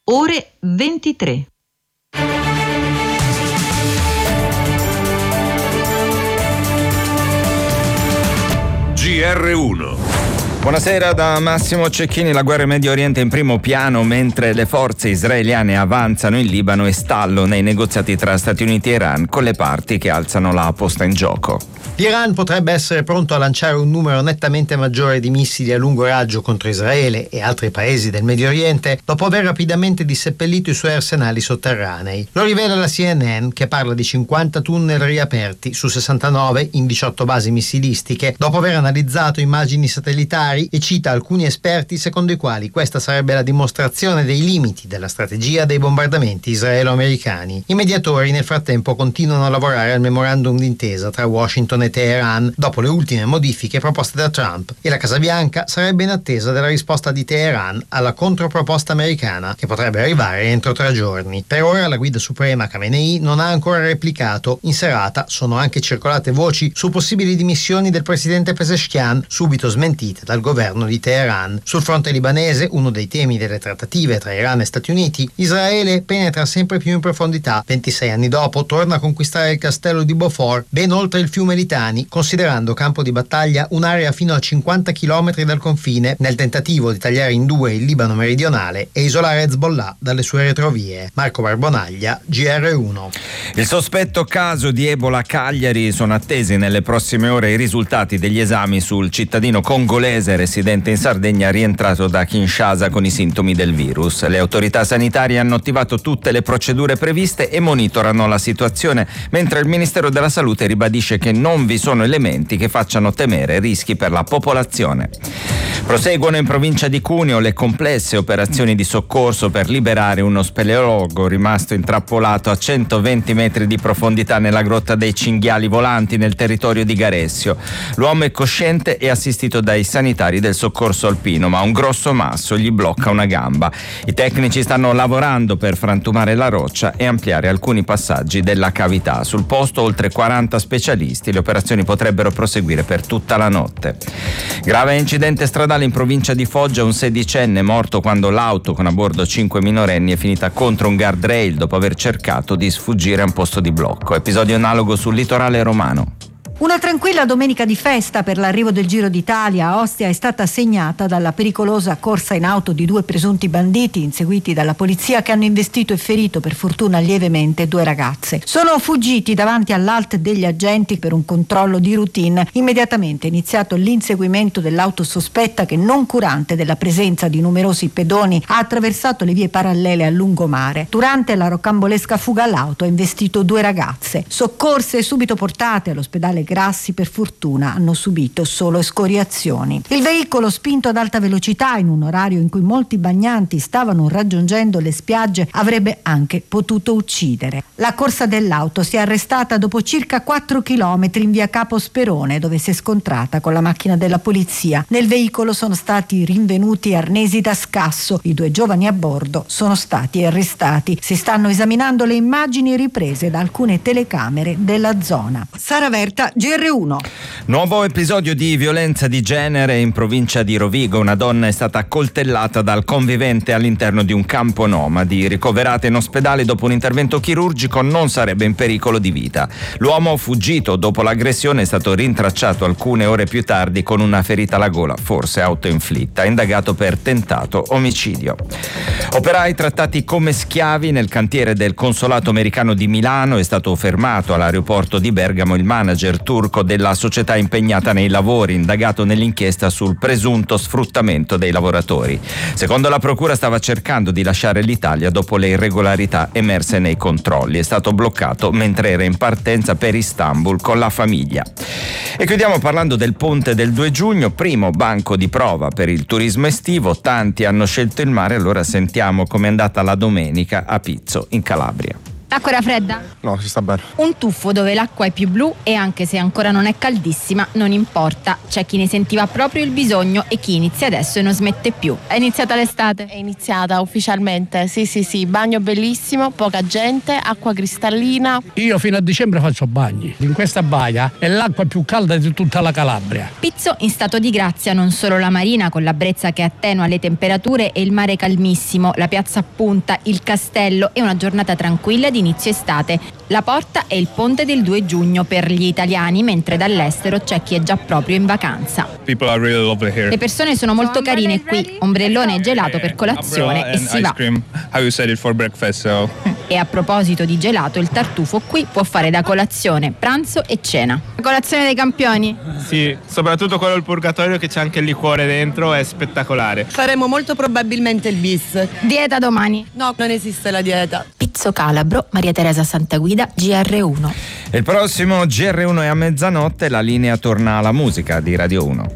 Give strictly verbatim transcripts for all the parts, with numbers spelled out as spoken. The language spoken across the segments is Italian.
ore ventitré. G R uno. Buonasera da Massimo Cecchini. La guerra in Medio Oriente in primo piano mentre le forze israeliane avanzano in Libano e stallo nei negoziati tra Stati Uniti e Iran con le parti che alzano la posta in gioco. L'Iran potrebbe essere pronto a lanciare un numero nettamente maggiore di missili a lungo raggio contro Israele e altri paesi del Medio Oriente dopo aver rapidamente disseppellito i suoi arsenali sotterranei. Lo rivela la C N N, che parla di cinquanta tunnel riaperti su sessantanove in diciotto basi missilistiche dopo aver analizzato immagini satellitari, e cita alcuni esperti secondo i quali questa sarebbe la dimostrazione dei limiti della strategia dei bombardamenti israelo-americani. I mediatori nel frattempo continuano a lavorare al memorandum d'intesa tra Washington e Teheran dopo le ultime modifiche proposte da Trump, e la Casa Bianca sarebbe in attesa della risposta di Teheran alla controproposta americana, che potrebbe arrivare entro tre giorni. Per ora la guida suprema Khamenei non ha ancora replicato. In serata sono anche circolate voci su possibili dimissioni del presidente Pezeshkian, subito smentite dal governo di Teheran. Sul fronte libanese, uno dei temi delle trattative tra Iran e Stati Uniti, Israele penetra sempre più in profondità. ventisei anni dopo torna a conquistare il castello di Beaufort, ben oltre il fiume Litani, considerando campo di battaglia un'area fino a cinquanta chilometri dal confine, nel tentativo di tagliare in due il Libano meridionale e isolare Hezbollah dalle sue retrovie. Marco Barbonaglia, G R uno. Il sospetto caso di Ebola a Cagliari. Sono attesi nelle prossime ore i risultati degli esami sul cittadino congolese residente in Sardegna rientrato da Kinshasa con i sintomi del virus. Le autorità sanitarie hanno attivato tutte le procedure previste e monitorano la situazione, mentre il Ministero della Salute ribadisce che non vi sono elementi che facciano temere rischi per la popolazione. Proseguono in provincia di Cuneo le complesse operazioni di soccorso per liberare uno speleologo rimasto intrappolato a centoventi metri di profondità nella grotta dei Cinghiali Volanti nel territorio di Garessio. L'uomo è cosciente e assistito dai sanitari del soccorso alpino, ma un grosso masso gli blocca una gamba. I tecnici stanno lavorando per frantumare la roccia e ampliare alcuni passaggi della cavità. Sul posto oltre quaranta specialisti. Le operazioni potrebbero proseguire per tutta la notte. Grave incidente stradale in provincia di Foggia. Un sedicenne morto quando l'auto con a bordo cinque minorenni è finita contro un guardrail dopo aver cercato di sfuggire a un posto di blocco. Episodio analogo sul litorale romano. Una tranquilla domenica di festa per l'arrivo del Giro d'Italia a Ostia è stata segnata dalla pericolosa corsa in auto di due presunti banditi inseguiti dalla polizia, che hanno investito e ferito, per fortuna lievemente, due ragazze. Sono fuggiti davanti all'A L T degli agenti per un controllo di routine. Immediatamente è iniziato l'inseguimento dell'auto sospetta che, non curante della presenza di numerosi pedoni, ha attraversato le vie parallele a lungomare. Durante la rocambolesca fuga l'auto ha investito due ragazze. Soccorse e subito portate all'ospedale Grassi, per fortuna hanno subito solo escoriazioni. Il veicolo, spinto ad alta velocità in un orario in cui molti bagnanti stavano raggiungendo le spiagge, avrebbe anche potuto uccidere. La corsa dell'auto si è arrestata dopo circa quattro chilometri in via Capo Sperone, dove si è scontrata con la macchina della polizia. Nel veicolo sono stati rinvenuti arnesi da scasso. I due giovani a bordo sono stati arrestati. Si stanno esaminando le immagini riprese da alcune telecamere della zona. Sara Verta, G R uno. Nuovo episodio di violenza di genere in provincia di Rovigo. Una donna è stata accoltellata dal convivente all'interno di un campo nomadi. Ricoverata in ospedale dopo un intervento chirurgico, non sarebbe in pericolo di vita. L'uomo, fuggito dopo l'aggressione, è stato rintracciato alcune ore più tardi con una ferita alla gola, forse autoinflitta, indagato per tentato omicidio. Operai trattati come schiavi nel cantiere del consolato americano di Milano. È stato fermato all'aeroporto di Bergamo il manager turco della società impegnata nei lavori, indagato nell'inchiesta sul presunto sfruttamento dei lavoratori. Secondo la procura stava cercando di lasciare l'Italia dopo le irregolarità emerse nei controlli. È stato bloccato mentre era in partenza per Istanbul con la famiglia. E chiudiamo parlando del ponte del due giugno, primo banco di prova per il turismo estivo. Tanti hanno scelto il mare, allora sentiamo com'è andata la domenica a Pizzo in Calabria. L'acqua era fredda? No, si sta bene. Un tuffo dove l'acqua è più blu e anche se ancora non è caldissima non importa. C'è chi ne sentiva proprio il bisogno e chi inizia adesso e non smette più. È iniziata l'estate? È iniziata ufficialmente, sì sì sì, bagno bellissimo, poca gente, acqua cristallina. Io fino a dicembre faccio bagni. In questa baia è l'acqua più calda di tutta la Calabria. Pizzo in stato di grazia, non solo la marina con la brezza che attenua le temperature e il mare calmissimo, la piazza a punta, il castello e una giornata tranquilla di inizio estate. La porta è il ponte del due giugno per gli italiani, mentre dall'estero c'è chi è già proprio in vacanza. People are really lovely here. Le persone sono molto carine qui, ombrellone e gelato per colazione e si va. How you said it for breakfast, so. E a proposito di gelato, il tartufo qui può fare da colazione, pranzo e cena. La colazione dei campioni? Sì, soprattutto quello del purgatorio che c'è anche il liquore dentro, è spettacolare. Faremo molto probabilmente il bis. Dieta domani? No, non esiste la dieta. Pizzo Calabro, Maria Teresa Santaguida, G R uno. Il prossimo G R uno è a mezzanotte, la linea torna alla musica di Radio uno.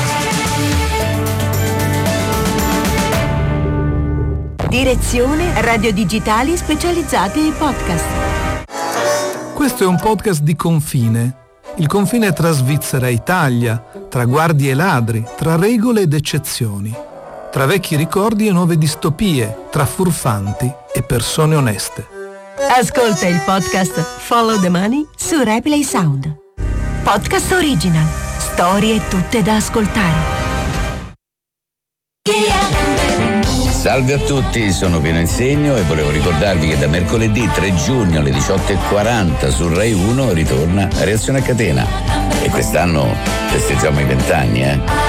Direzione Radio Digitali specializzati in podcast. Questo è un podcast di confine. Il confine tra Svizzera e Italia, tra guardie e ladri, tra regole ed eccezioni, tra vecchi ricordi e nuove distopie, tra furfanti e persone oneste. Ascolta il podcast Follow the Money su Replay Sound. Podcast original. Storie tutte da ascoltare. Salve a tutti, sono Piero Insegno e volevo ricordarvi che da mercoledì tre giugno alle diciotto e quaranta su Rai uno ritorna Reazione a catena e quest'anno festeggiamo i vent'anni, eh?